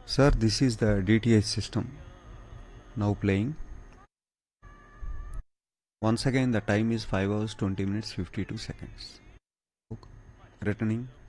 Sir, this is the DTH system now playing. Once again the time is 5 hours 20 minutes 52 seconds. Returning